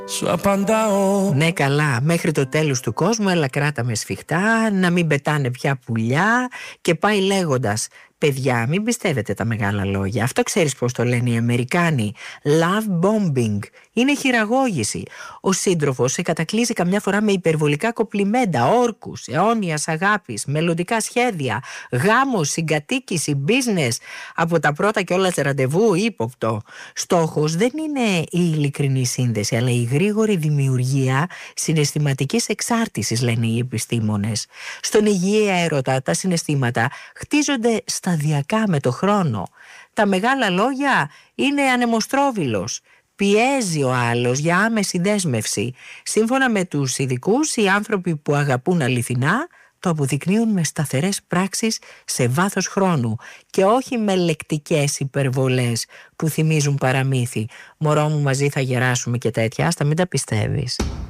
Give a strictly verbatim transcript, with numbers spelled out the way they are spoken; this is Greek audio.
Σου απαντάω. Ναι, καλά, μέχρι το τέλος του κόσμου, αλλά κράτα με σφιχτά, να μην πετάνε πια πουλιά. Και πάει λέγοντας, παιδιά, μην πιστεύετε τα μεγάλα λόγια. Αυτό ξέρεις πώς το λένε οι Αμερικάνοι? Love bombing. Είναι χειραγώγηση. Ο σύντροφος σε κατακλείζει καμιά φορά με υπερβολικά κοπλιμέντα, όρκους, αιώνιας αγάπης, μελλοντικά σχέδια, γάμος, συγκατοίκηση, business. Από τα πρώτα κιόλας ραντεβού, ύποπτο. Στόχος δεν είναι η ειλικρινή σύνδεση, αλλά η γρήγορη δημιουργία συναισθηματικής εξάρτησης, λένε οι επιστήμονες. Στον υγιή έρωτα τα συναισθήματα χτίζονται σταδιακά με το χρόνο. Τα μεγάλα λόγια είναι ανεμοστρόβιλος. Πιέζει ο άλλος για άμεση δέσμευση. Σύμφωνα με τους ειδικούς, οι άνθρωποι που αγαπούν αληθινά το αποδεικνύουν με σταθερές πράξεις σε βάθος χρόνου και όχι με λεκτικές υπερβολές που θυμίζουν παραμύθι. Μωρό μου, μαζί θα γεράσουμε και τέτοια, άστα μην τα πιστεύεις.